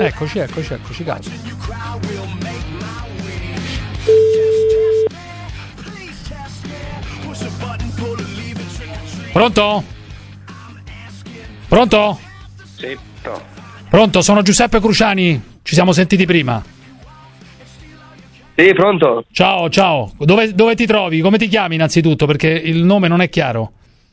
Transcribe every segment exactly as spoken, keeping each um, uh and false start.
Eccoci, eccoci, eccoci, calma. Pronto? Pronto? Sì, no. Pronto, sono Giuseppe Cruciani, ci siamo sentiti prima. Sì, pronto? Ciao, ciao. Dove, dove ti trovi? Come ti chiami innanzitutto? Perché il nome non è chiaro.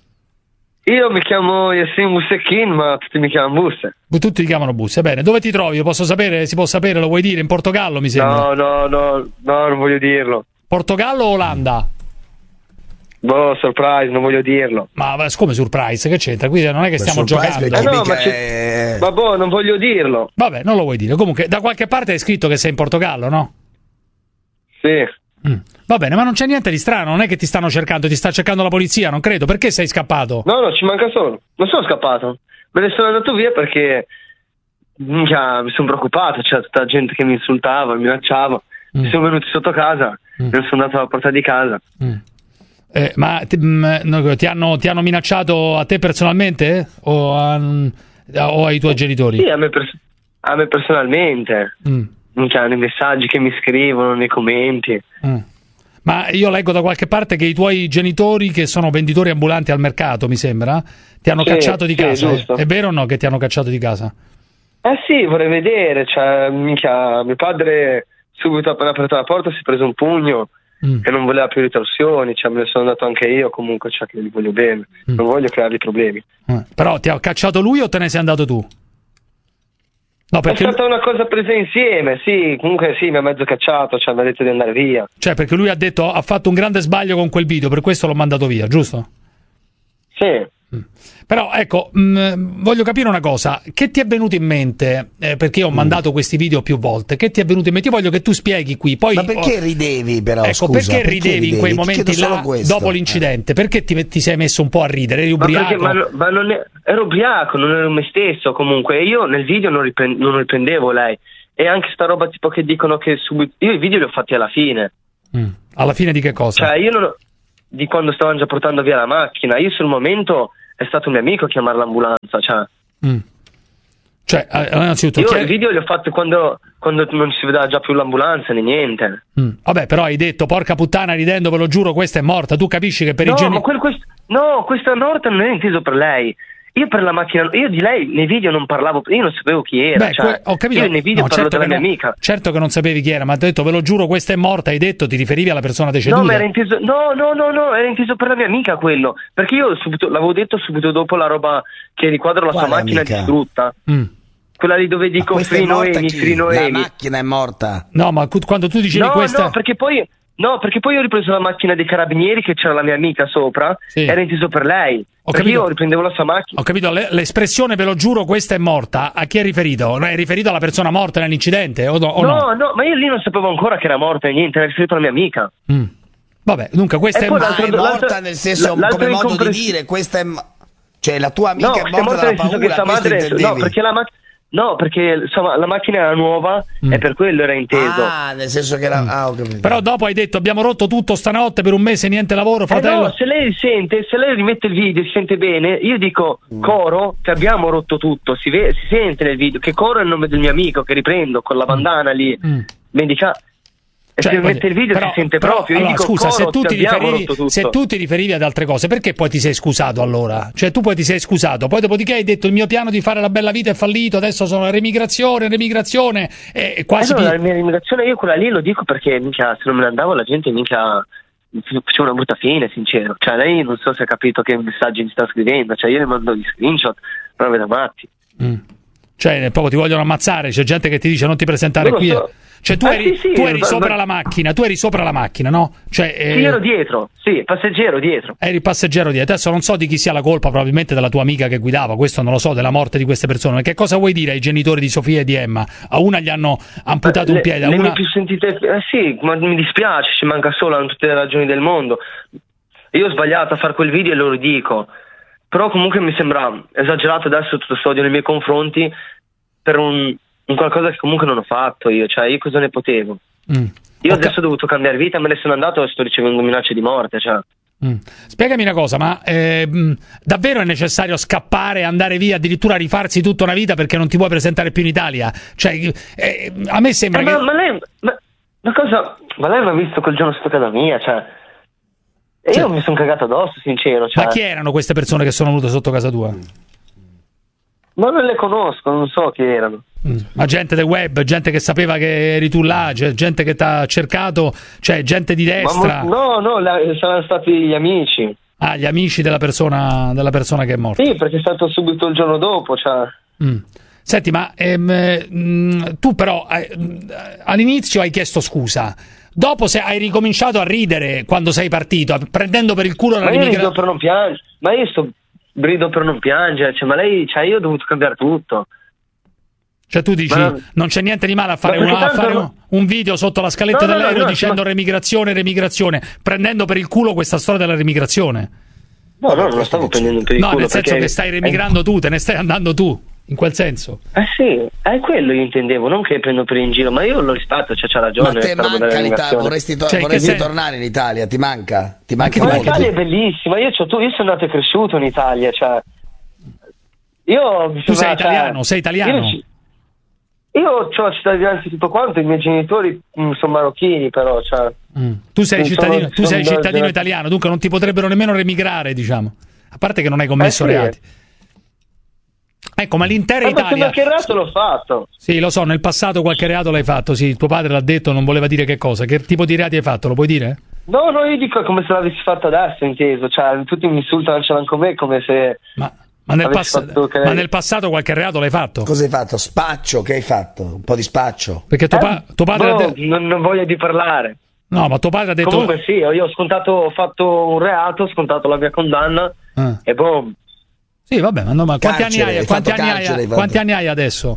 Io mi chiamo Yassin Buseckin, ma tutti mi chiamano Busse. Tutti ti chiamano Busse. Bene, dove ti trovi? Lo posso sapere? Si può sapere? Lo vuoi dire? In Portogallo, mi sembra. No, no, no, no, non voglio dirlo. Portogallo o Olanda? Boh, surprise, non voglio dirlo. Ma ma come surprise? Che c'entra? Qui non è che Ma stiamo surprise giocando. Eh no, mica ma, è- ma boh, non voglio dirlo. Vabbè, non lo vuoi dire. Comunque, da qualche parte hai scritto che sei in Portogallo, no? Sì. Mm. Va bene, ma non c'è niente di strano. Non è che ti stanno cercando, ti sta cercando la polizia, non credo. Perché sei scappato? No, no, ci manca solo. Non sono scappato. Me ne sono andato via perché minchia, mi sono preoccupato. C'era tutta gente che mi insultava, mi minacciava. Mm. Mi sono venuti sotto casa. Mm. Me ne sono andato alla porta di casa. Mm. Eh, ma ti, mh, no, ti, hanno, ti hanno minacciato a te personalmente? O, a, o ai tuoi genitori? Sì, a me, pers- a me personalmente. Mm. Minchia, nei messaggi che mi scrivono, nei commenti. Mm. Ma io leggo da qualche parte che i tuoi genitori, che sono venditori ambulanti al mercato, mi sembra, ti hanno Sì, cacciato di sì, casa. giusto. È vero o no che ti hanno cacciato di casa? Eh sì, vorrei vedere, cioè, minchia, mio padre subito appena aperto la porta si è preso un pugno Mm. e non voleva più ritorsioni, cioè me ne sono andato anche io, comunque, cioè, che li voglio bene, Mm. non voglio creargli problemi. Eh. Però ti ha cacciato lui o te ne sei andato tu? No, perché, È stata una cosa presa insieme, sì, comunque sì, mi ha mezzo cacciato, cioè mi ha detto di andare via. cioè, perché lui ha detto ha fatto un grande sbaglio con quel video, per questo l'ho mandato via, giusto? Sì. Però ecco, mh, voglio capire una cosa, che ti è venuto in mente, eh, perché io ho mandato questi video più volte, che ti è venuto in mente? Io voglio che tu spieghi qui, poi... Ma perché oh, ridevi però? ecco, scusa, perché ridevi in quei Ti momenti chiedo solo là, questo. dopo l'incidente? Perché ti, ti sei messo un po' a ridere? Eri Ma perché, ubriaco? ma, ma non è- ero ubriaco, non ero me stesso comunque, io nel video non, ripren- non riprendevo lei, e anche sta roba tipo che dicono che subito, io i video li ho fatti alla fine. Mm. Alla fine di che cosa? Cioè, io non ho- di quando stavano già portando via la macchina, io sul momento è stato un mio amico a chiamare l'ambulanza, cioè. Mm. Cioè, eh, innanzitutto... Io chi è- i video li ho fatti quando, quando non si vedeva già più l'ambulanza né niente. Mm. Vabbè, però hai detto, porca puttana, ridendo, ve lo giuro, questa è morta. Tu capisci che per No, i geni... ma quel, quest- no, questa morta non è inteso per lei. Io per la macchina, io di lei nei video non parlavo, io non sapevo chi era. Beh, cioè, que- ho capito. Io nei video No, parlo certo della che mia no- amica. Certo che non sapevi chi era, ma ti ho detto, ve lo giuro, questa è morta. Hai detto, ti riferivi alla persona deceduta. No, ma era inteso, no, no, no, no, era inteso per la mia amica quello. Perché io subito, l'avevo detto subito dopo la roba che riquadro la Quale sua macchina amica? distrutta. Mm. Quella lì dove Ma dico questa è Free morta Noemi, chi? Free La Noemi. macchina è morta. No, ma cu- quando tu dicevi No, questa... no, perché poi no, perché poi ho ripreso la macchina dei carabinieri che c'era la mia amica sopra, Sì. era inteso per lei. Ho perché capito. io riprendevo la sua macchina. Ho capito, le- l'espressione ve lo giuro, questa è morta, a chi è riferito? No, è riferito alla persona morta nell'incidente o no? O No, no? no, ma io lì non sapevo ancora che era morta e niente, era riferito alla mia amica. Mm. Vabbè, dunque questa E è... poi Ma l'altro- è morta l'altro- nel senso, l'altro come modo di incompres- dire, questa è... Cioè, la tua amica No, è questa è morta morta dalla nel senso che paura, sua questo madre. intendevi? No, perché la macchina. No, perché insomma, la macchina era nuova Mm. e per quello era inteso. Ah, nel senso che era... Ah, ho capito. Però dopo hai detto, abbiamo rotto tutto stanotte per un mese, niente lavoro, Eh fratello. no, se lei sente, se lei rimette il video e si sente bene, io dico coro che abbiamo rotto tutto, si, ve- si sente nel video che coro è il nome del mio amico che riprendo con la bandana lì, Mm. mendica. E Cioè, se mette il video però- si sente però, proprio. Io allora, dico scusa, se coro tu, che ti abbiamo riferivi, rotto tutto. se tu ti riferivi ad altre cose, perché poi ti sei scusato allora? Cioè tu poi ti sei scusato, poi dopodiché hai detto il mio piano di fare la bella vita è fallito, adesso sono remigrazione, remigrazione, e e quasi... Eh no, pi- la mia immigrazione io quella lì lo dico perché minchia, se non me ne andavo la gente minchia faceva una brutta fine, sincero. Cioè lei non so se ha capito che messaggi mi sta scrivendo, cioè io le mando gli screenshot, prove da matti. Mm. Cioè proprio ti vogliono ammazzare, c'è gente che ti dice non ti presentare Non lo qui. so. Cioè tu Ah, eri, sì, sì, tu eri va- sopra va- la macchina, tu eri sopra la macchina, no? Cioè, eh, Sì, ero dietro, sì, passeggero dietro. eri passeggero dietro. Adesso non so di chi sia la colpa, probabilmente della tua amica che guidava, questo non lo so, della morte di queste persone. Ma che cosa vuoi dire ai genitori di Sofia e di Emma? A una gli hanno amputato le, un piede, a le una... mie più sentite, eh sì, ma mi dispiace, ci manca solo, hanno tutte le ragioni del mondo. Io ho sbagliato a fare quel video e lo ridico, però comunque mi sembra esagerato adesso tutto questo odio nei miei confronti per un, un qualcosa che comunque non ho fatto io, cioè io cosa ne potevo? Mm. Io Ho ca- adesso ho dovuto cambiare vita, me ne sono andato e sto ricevendo minacce di morte, cioè. Mm. Spiegami una cosa, ma eh, davvero è necessario scappare, andare via, addirittura rifarsi tutta una vita perché non ti puoi presentare più in Italia? Cioè, eh, a me sembra eh, che... Ma, ma lei... Ma, ma cosa... Ma lei mi ha visto quel giorno sotto casa mia, cioè... E Cioè, io mi sono cagato addosso, sincero. Cioè... Ma chi erano queste persone che sono venute sotto casa tua? Ma non le conosco, non so chi erano. Mm. Ma gente del web, gente che sapeva che eri tu là, cioè gente che ti ha cercato, cioè gente di destra? Ma, no, no, la, saranno stati gli amici. Ah, gli amici della persona, della persona che è morta. Sì, perché è stato subito il giorno dopo, cioè... Mm. Senti, ma ehm, tu però eh, all'inizio hai chiesto scusa, dopo se hai ricominciato a ridere quando sei partito, prendendo per il culo la Ma io rido rimigra... per non piangere, ma io sto brido per non piangere, cioè, ma lei, cioè, io ho dovuto cambiare tutto. Cioè tu dici, ma... non c'è niente di male a fare, una, a fare un, un video sotto la scaletta no, dell'aereo no, no, dicendo ma... remigrazione, remigrazione, prendendo per il culo questa storia della remigrazione. No, no, non lo stavo prendendo per il no, culo. No, nel senso perché... che stai remigrando tu, te ne stai andando tu, in quel senso. Eh sì, è quello io intendevo, non che prendo per in giro, ma io lo rispetto, cioè c'ha ragione. Ma te manca l'Italia, vorresti, to- cioè, vorresti sei... tornare in Italia, ti manca? Ti manca ma molto? l'Italia è bellissima, io, tu, io sono nato e cresciuto in Italia, cioè... Io, tu sei cioè, italiano, sei italiano? Io, io ho la cittadinanza di tutto quanto, i miei genitori mh, sono marocchini, però, cioè... Mm. Tu sei cittadino, sono, tu sei sono cittadino da... italiano, dunque non ti potrebbero nemmeno remigrare, diciamo. A parte che non hai commesso eh sì. reati. Ecco, ma l'intera eh, Italia... Ma che reato l'ho fatto? Sì, lo so, nel passato qualche reato l'hai fatto, sì, tuo padre l'ha detto, non voleva dire che cosa. Che tipo di reati hai fatto, lo puoi dire? No, no, io dico come se l'avessi fatto adesso, inteso, cioè tutti mi insultano, ce l'hanno con me come se... Ma... Ma nel, pass- che... ma nel passato qualche reato l'hai fatto? Cosa hai fatto? Spaccio? Che hai fatto? Un po' di spaccio? Perché tuo, pa- tuo padre no, ha de- non, non voglio di parlare. No, ma tuo padre ha detto... Comunque sì, io ho scontato, ho fatto un reato, ho scontato la mia condanna ah. e boh... Sì, vabbè, ma, no, ma quanti, carcere, anni hai, quanti, anni carcere, hai, quanti anni hai adesso?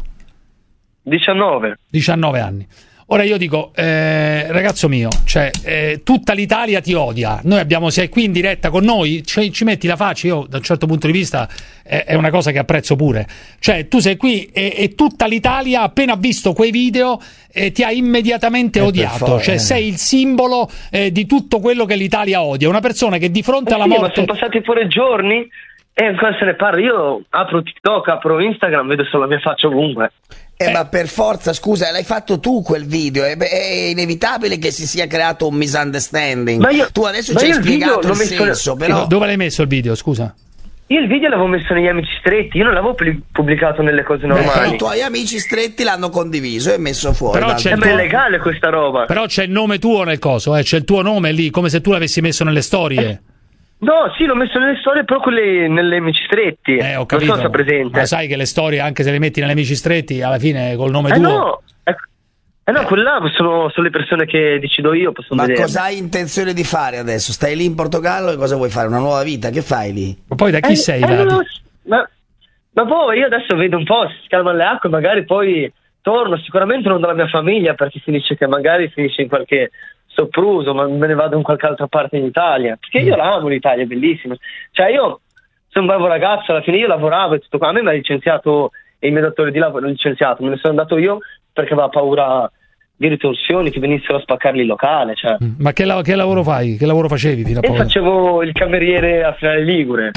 diciannove. diciannove anni. Ora io dico, eh, ragazzo mio, cioè, eh, tutta l'Italia ti odia. Noi abbiamo, sei qui in diretta con noi, ci, ci metti la faccia, io da un certo punto di vista è, è una cosa che apprezzo pure. Cioè, tu sei qui e, e tutta l'Italia, appena ha visto quei video, eh, ti ha immediatamente eh, odiato. Cioè, sei il simbolo eh, di tutto quello che l'Italia odia. Una persona che di fronte eh alla sì, morte... ma sono passati pure giorni e ancora se ne parla. Io apro TikTok, apro Instagram, vedo solo la mia faccia ovunque. Eh, eh, ma per forza, scusa, l'hai fatto tu quel video, è, è inevitabile che si sia creato un misunderstanding. Ma io, tu adesso ma ci hai il spiegato il messo... senso, però... Dove l'hai messo il video, scusa? Io il video l'avevo messo negli amici stretti, io non l'avevo pubblicato nelle cose normali. Eh, i tuoi amici stretti l'hanno condiviso e messo fuori. Però c'è Sembra tuo... illegale questa roba. Però c'è il nome tuo nel coso, eh? C'è il tuo nome lì, come se tu l'avessi messo nelle storie. Eh. No, sì, l'ho messo nelle storie, però quelle nelle amici stretti. Eh, ho capito. Non so se è presente. Ma sai che le storie, anche se le metti negli amici stretti, alla fine col nome eh tuo... No, eh, eh no, quelle là sono, sono le persone che decido io, posso Ma vedere. cosa hai intenzione di fare adesso? Stai lì in Portogallo e cosa vuoi fare? Una nuova vita? Che fai lì? Ma poi da chi eh, sei? Eh, là? no, ma, ma poi io adesso vedo un po', si calmano le acque, magari poi torno, sicuramente non dalla mia famiglia, perché si dice che magari finisce in qualche... sopruso, ma me ne vado in qualche altra parte in Italia, perché io la amo l'Italia, è bellissima, cioè io sono un bravo ragazzo, alla fine io lavoravo e tutto qua, a me mi ha licenziato il mio datore di lavoro, licenziato, me ne sono andato io perché aveva paura di ritorsioni, che venissero a spaccarli il locale, cioè. Ma che, la- che lavoro fai? Che lavoro facevi fino a E poco? facevo il cameriere a Finale Ligure.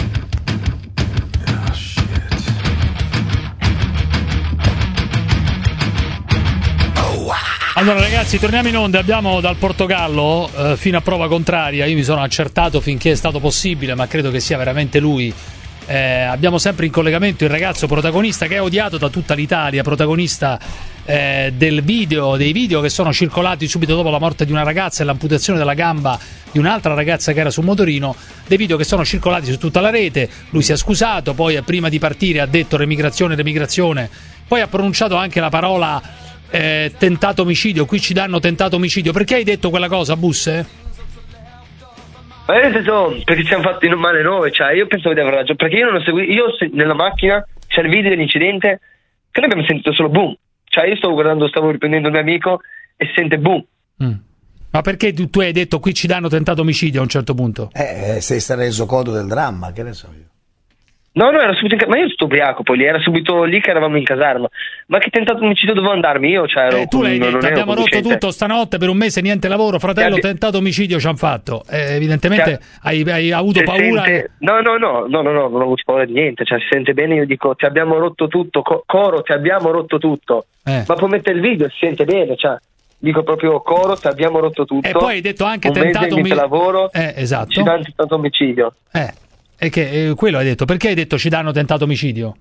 Allora ragazzi, torniamo in onda, abbiamo dal Portogallo eh, fino a prova contraria, io mi sono accertato finché è stato possibile, ma credo che sia veramente lui. Eh, abbiamo sempre in collegamento il ragazzo protagonista che è odiato da tutta l'Italia, protagonista eh, del video, dei video che sono circolati subito dopo la morte di una ragazza e l'amputazione della gamba di un'altra ragazza che era su un motorino, dei video che sono circolati su tutta la rete. Lui si è scusato, poi prima di partire ha detto remigrazione, remigrazione, poi ha pronunciato anche la parola Eh, tentato omicidio. Qui ci danno tentato omicidio. Perché hai detto quella cosa, Busse? Ma io nel senso, perché ci siamo fatti male noi, cioè io pensavo di aver ragione, perché io non ho seguito, io se, nella macchina c'è il video dell'incidente che noi abbiamo sentito solo boom, cioè io stavo guardando, stavo riprendendo il mio amico e si sente boom. Mm. Ma perché tu, tu hai detto qui ci danno tentato omicidio a un certo punto? Eh, sei stato reso conto del dramma, che ne so io. No, no, era subito in ca- ma io ero tutto ubriaco, poi lì era subito lì che eravamo in caserma. Ma che tentato omicidio dovevo andarmi io? Cioè, ero, Eh, tu l'hai non, detto, non ero abbiamo rotto conducente. tutto stanotte per un mese, niente lavoro, fratello, Abbi- tentato omicidio ci hanno fatto. Eh, evidentemente Cioè, hai, hai avuto si paura. sente- No, no, no, no, no, no, non ho avuto paura di niente, cioè si sente bene, io dico ti abbiamo rotto tutto, Co- Coro ti abbiamo rotto tutto, Eh. ma poi mette il video e si sente bene, cioè dico proprio Coro ti abbiamo rotto tutto. E poi hai detto anche un mese tentato di omi- lavoro, Eh, esatto. ci danno tentato omicidio. Eh, e che eh, quello hai detto, perché hai detto ci danno tentato omicidio?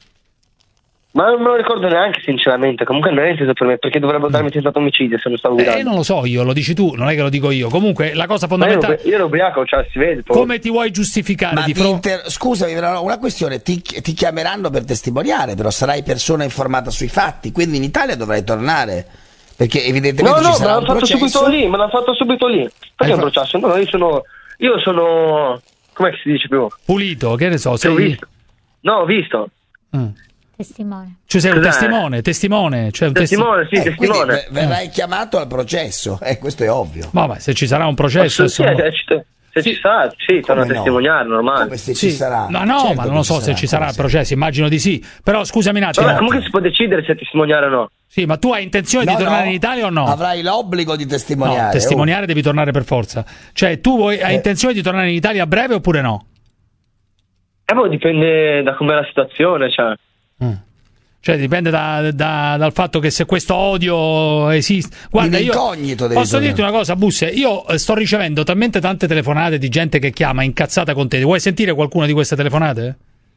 Ma non me lo ricordo neanche sinceramente, comunque non è inteso per me, perché dovrebbero darmi tentato omicidio se non stavo guidando. Eh, non lo so io, lo dici tu, non è che lo dico io. Comunque la cosa Ma io ero, fondamentale, io ero ubriaco, cioè si vede. Poi. come ti vuoi giustificare Ma di ti fronte? inter- scusami, però, una questione, ti, ti chiameranno per testimoniare, però sarai persona informata sui fatti, quindi in Italia dovrai tornare, perché evidentemente No, ci no, me sarà l'hanno un fatto processo. subito lì, me l'hanno fatto subito lì. Perché Hai è un fa- processo? No, io sono, io sono, com'è che si dice più? Pulito, che ne so, Ci ho sei... visto. No, ho visto. Mm. Testimone. Cioè sei un Cos'è? testimone, testimone, cioè un testi- Testimone, sì, Eh, quindi testimone. ve- verrai chiamato al processo, eh, questo è ovvio. Vabbè, se ci sarà un processo, Sì, adesso- eh, ci- se Sì. ci sarà, sì, torno a Come no? testimoniare, normale. Come se Sì. ci sarà? No, no, Certo ma che non lo so ci se ci sarà il come processo, immagino di sì. Però scusami un attimo. Vabbè, comunque si può decidere se testimoniare o no. Sì, ma tu hai intenzione No, di tornare no, in Italia o no? Avrai l'obbligo di No, testimoniare. testimoniare devi tornare per forza. Cioè, tu vuoi, hai Eh. intenzione di tornare in Italia a breve oppure no? Eh, poi dipende da com'è la situazione, cioè. Mm. Cioè, dipende da- da- dal fatto che se questo odio esiste. Guarda, In io incognito devi posso tornare. dirti una cosa, Busse. Io eh, sto ricevendo talmente tante telefonate di gente che chiama incazzata con te. Vuoi sentire qualcuna di queste telefonate?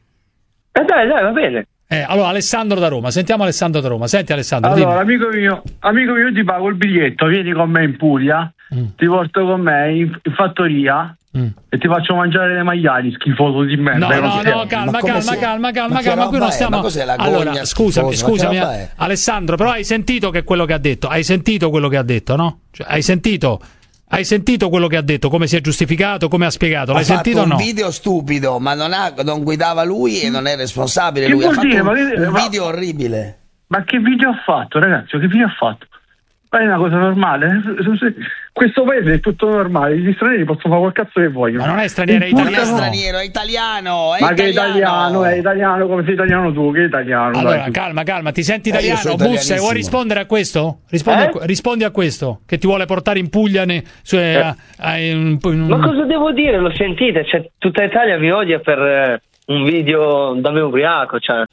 Eh dai, dai, va bene. Eh, allora, Alessandro da Roma. Sentiamo Alessandro da Roma. Senti, Alessandro. Allora, dimmi. amico mio, amico mio, io ti pago il biglietto, vieni con me in Puglia, Mm. ti porto con me in, in fattoria Mm. e ti faccio mangiare le maiali, schifoso di merda. No, che non no, si no, chiama. calma, Ma come calma, si- calma, calma, ma che calma. Qui non roba è? stiamo. Ma cos'è la Allora, gogna scusami, schifosa? Ma che scusami, roba eh, è? Alessandro, però hai sentito che quello che ha detto? Hai sentito quello che ha detto, no? Cioè, hai sentito? Hai sentito quello che ha detto? Come si è giustificato? Come ha spiegato? L'hai Ha fatto sentito o un no? video stupido, ma non, ha, non guidava lui e non è responsabile. Che Lui ha vuol fatto dire? un, Ma che- un ma- video orribile. Ma che video ha fatto, ragazzi? Che video ha fatto? Ma è una cosa normale? Questo paese è tutto normale, gli stranieri possono fare quel cazzo che vogliono. Ma non è straniero, è In Puglia Non è italiano. straniero, è italiano. È Ma che italiano. italiano, è italiano come sei italiano tu, che italiano. Allora, dai, tu. calma, calma, ti senti Eh, io italiano? sono Busse, vuoi italianissimo. rispondere a questo? Rispondi, Eh? a, que- rispondi a questo, che ti vuole portare in Puglia. Ne, su, eh, a- a- in- in- Ma cosa devo dire? Lo sentite? Cioè, tutta Italia vi odia per eh, un video da me ubriaco, cioè.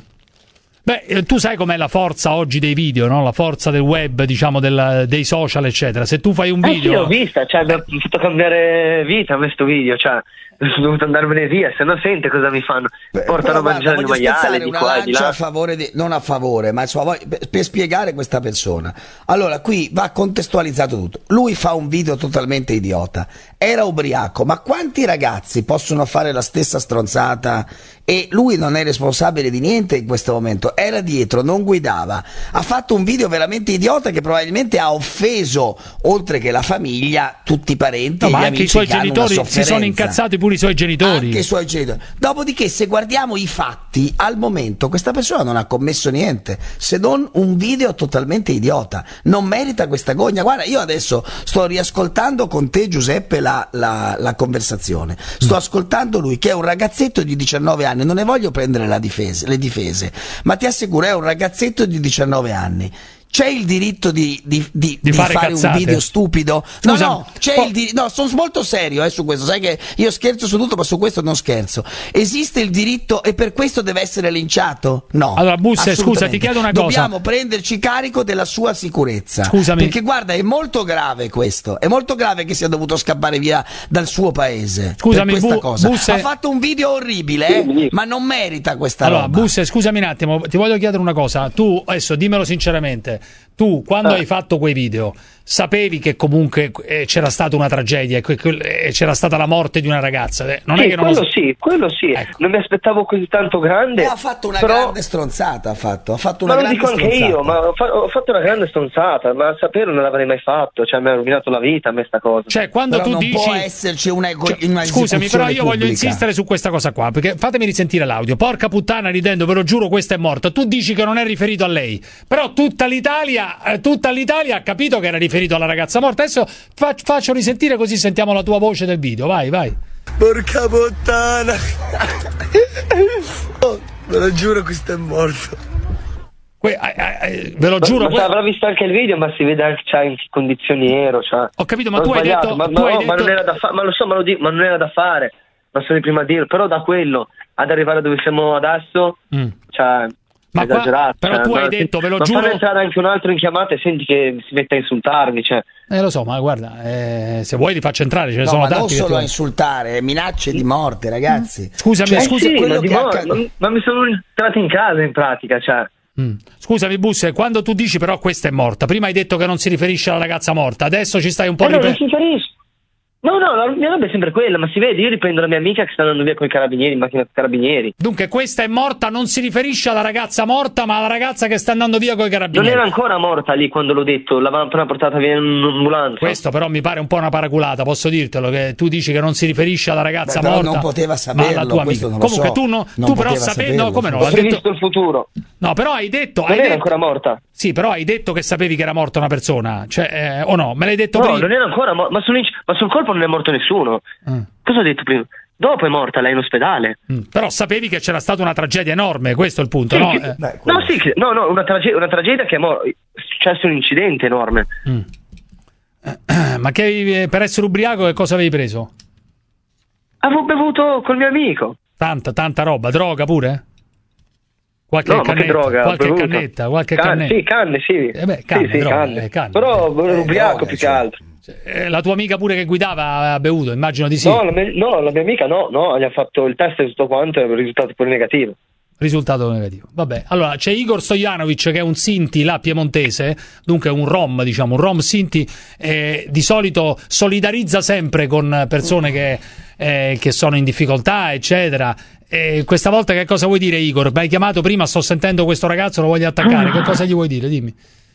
Beh, eh, tu sai com'è la forza oggi dei video, no? La forza del web, diciamo, del- dei social, eccetera. Se tu fai un Eh sì, video... l'ho vista, cioè, mi ha fatto cambiare vita questo video, cioè, sono dovuto andarmene via, se no sente cosa mi fanno. Beh, Portano a però, mangiare guarda, il voglio maiale spezzare di una qua e di lancia là. a favore di, non a favore, ma insomma, voglio- per, per spiegare questa persona. Allora, qui va contestualizzato tutto. Lui fa un video totalmente idiota. Era ubriaco, ma quanti ragazzi possono fare la stessa stronzata e lui non è responsabile di niente in questo momento? Era dietro, non guidava. Ha fatto un video veramente idiota che probabilmente ha offeso, oltre che la famiglia, tutti i parenti No, e ma gli anche i amici suoi che hanno una genitori si sono sofferenza. incazzati, pure i suoi genitori. Anche i suoi genitori. Dopodiché, se guardiamo i fatti, al momento questa persona non ha commesso niente, se non un video totalmente idiota. Non merita questa gogna. Guarda, io adesso sto riascoltando con te, Giuseppe, la, la, la conversazione. Sto ascoltando lui, che è un ragazzetto di diciannove anni. Non ne voglio prendere la difese, le difese, ma ti assicuro, è un ragazzetto di diciannove anni. C'è il diritto di, di, di, Di di fare fare, cazzate. un video stupido? Scusa, no, no, c'è po- il di- no, sono molto serio eh, su questo. Sai che io scherzo su tutto, ma su questo non scherzo. Esiste il diritto e per questo deve essere linciato? No. Allora, Busse, assolutamente. scusa, ti chiedo una cosa. Dobbiamo prenderci carico della sua sicurezza. Scusami. Perché guarda, è molto grave questo. È molto grave che sia dovuto scappare via dal suo paese. Scusami, per questa Bu- cosa. Busse- Ha fatto un video orribile, eh, ma non merita questa Allora, roba. Busse, scusami un attimo, ti voglio chiedere una cosa. Tu, adesso dimmelo sinceramente, tu quando Eh. hai fatto quei video sapevi che comunque eh, c'era stata una tragedia e que- que- eh, c'era stata la morte di una ragazza? Eh, Non sì, è che non lo quello so- sì, quello sì. Ecco. Non mi aspettavo così tanto grande. Eh, ha fatto una però... grande stronzata. Ha fatto, ha fatto una Ma lo grande dico anche stronzata. io, ma ho, fa- ho fatto una grande stronzata, ma saperlo non l'avrei mai fatto, cioè mi ha rovinato la vita a me sta cosa. Cioè, quando Però tu non dici... può esserci una, ego- Cioè, una scusami, però io voglio pubblica. insistere su questa cosa qua, perché fatemi risentire l'audio. Porca puttana, ridendo, ve lo giuro, questa è morta. Tu dici che non è riferito a lei, però tutta l'Italia, eh, tutta l'Italia ha capito che era riferito alla ragazza morta. Adesso fa- faccio risentire così sentiamo la tua voce del video. Vai, vai. Porca puttana. Oh, ve lo giuro, questo è morto. Que- eh, eh, ve lo giuro. Ma, ma que- avrà visto anche il video, ma si vede anche cioè, in che condizioni ero. Cioè. Ho capito, ma Ho tu hai sbagliato, detto. Ma, tu ma, hai no, detto... ma non era da fare, ma lo so, ma, lo dico, ma non era da fare. Ma sono i primi a dirlo. Però da quello ad arrivare dove siamo adesso, mm. cioè. Ma qua, esagerato, però cioè, tu hai ma, detto, ve lo ma giuro. fare entrare anche un altro in chiamata e senti che si mette a insultarmi, cioè. Eh lo so, ma guarda, eh, se vuoi li faccio entrare, ce ne no, sono ma tanti. non solo tu... a insultare, minacce di morte, ragazzi. Scusami, cioè, scusa, sì, quello ma, che mo- acc- ma, ma mi sono entrato in casa in pratica, cioè. Mm. Scusami Busse, quando tu dici però questa è morta, prima hai detto che non si riferisce alla ragazza morta, adesso ci stai un po' Eh, no, non ripetendo. si riferisce. No, no, la mia roba è sempre quella, ma si vede, io riprendo la mia amica che sta andando via con i carabinieri, in macchina con i carabinieri. Dunque questa è morta, non si riferisce alla ragazza morta, ma alla ragazza che sta andando via con i carabinieri. Non era ancora morta lì quando l'ho detto, l'avevano appena portata via in un'ambulanza. Questo però mi pare un po' una paraculata, posso dirtelo, che tu dici che non si riferisce alla ragazza Beh, però morta, non poteva ma saperlo, alla tua questo amica. non lo Comunque so. tu, no, Non tu però poteva sapendo, saperlo, come no? Ho L'ha detto... previsto il futuro. No, però hai detto... Non hai era detto... ancora morta. Sì, però hai detto che sapevi che era morta una persona, cioè, eh, o no? Me l'hai detto No, prima? non era ancora morta, ma, ma sul colpo non è morto nessuno. Mm. Cosa ho detto prima? Dopo è morta, lei in ospedale. Mm. Però sapevi che c'era stata una tragedia enorme, questo è il punto, Sì, no? che- Eh. Beh, No, sì, che- no, no, una, trage- una tragedia che è morta. È successo un incidente enorme. Mm. Eh, Ma che avevi, per essere ubriaco che cosa avevi preso? Avevo bevuto col mio amico. Tanta, tanta roba, droga pure? Qualche No, ma che cannetta, droga? ho qualche bevuto. cannetta, qualche Can- cannetta. Sì, canne, sì. Eh beh, canne, sì, sì, droga, canne. eh, canne. Però ero Eh, ubriaco droga, più cioè. che altro. Eh, La tua amica pure che guidava ha bevuto, immagino di sì. No, la mia, no, la mia amica no, no, gli ha fatto il test e tutto quanto e il risultato pure negativo. Risultato negativo. Vabbè, allora c'è Igor Stojanovic che è un Sinti là piemontese, dunque un Rom, diciamo, un Rom Sinti, eh, di solito solidarizza sempre con persone che, eh, che sono in difficoltà, eccetera. E questa volta che cosa vuoi dire, Igor? Mi hai chiamato prima, sto sentendo questo ragazzo, lo voglio attaccare, che cosa gli vuoi dire? Dimmi.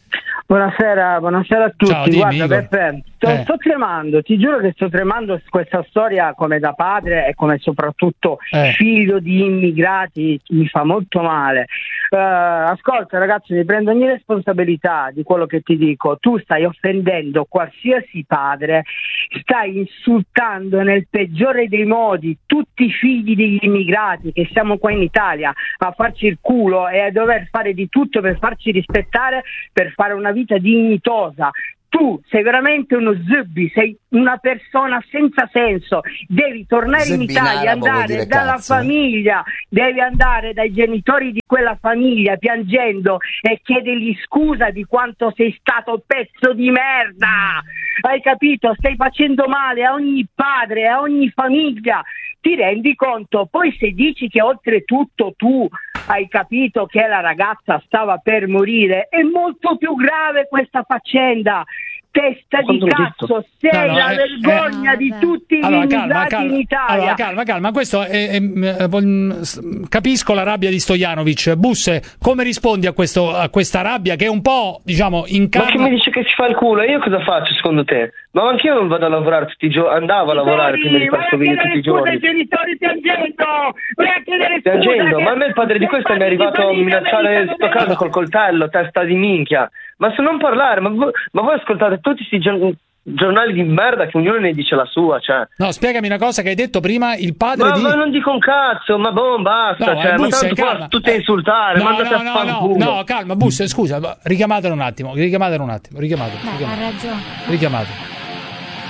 Buonasera, buonasera a tutti. Ciao, dimmi, Guarda, Igor. Peppe, sto, Eh. sto tremando, ti giuro che sto tremando su questa storia come da padre e come soprattutto Eh. figlio di immigrati, mi fa molto male. Eh, ascolta ragazzi, mi prendo ogni responsabilità di quello che ti dico. Tu stai offendendo qualsiasi padre, stai insultando nel peggiore dei modi tutti i figli degli immigrati che siamo qua in Italia a farci il culo e a dover fare di tutto per farci rispettare, per fare una vita dignitosa. Tu sei veramente uno zubbi, sei una persona senza senso, devi tornare in Zebbinara Italia, vuol andare dire dalla cazzo, eh. famiglia, devi andare dai genitori di quella famiglia piangendo e chiedergli scusa di quanto sei stato pezzo di merda. Hai capito? Stai facendo male a ogni padre, a ogni famiglia. Ti rendi conto? Poi se dici che oltretutto tu hai capito che la ragazza stava per morire, è molto più grave questa faccenda. Testa di Quando l'ho detto? cazzo, sei No, no, la eh, vergogna eh. di tutti gli Allora, calma, immigrati calma. in Italia. Allora, calma, calma. Questo è, è- è- vol- s- capisco la rabbia di Stojanovic. Busse, come rispondi a, questo, a questa rabbia che è un po', diciamo, in Ma che mi carne? dice che si fa il culo? E io cosa faccio secondo te? Ma anche io non vado a lavorare tutti i giorni, andavo a lavorare prima di fare questo video tutti i giorni. I genitori piangendo, vai a chiedere scusa, Piangendo, che- ma a me il padre di questo mi è arrivato a minacciare sto caso col coltello, testa di minchia. Ma se non parlare, ma voi, ma voi ascoltate tutti questi giorn- giornali di merda che ognuno ne dice la sua, cioè. No, spiegami una cosa che hai detto prima, il padre Ma, di... ma non dico un cazzo, ma boh, basta, No, cioè, ma Busse, tanto calma. qua tutte a insultare, No, mandate no, a no, fanculo. no, no, calma, Busse, scusa, richiamatelo un attimo, richiamatelo un attimo, richiamatelo, Beh, ha richiamatelo, ragione. richiamatelo.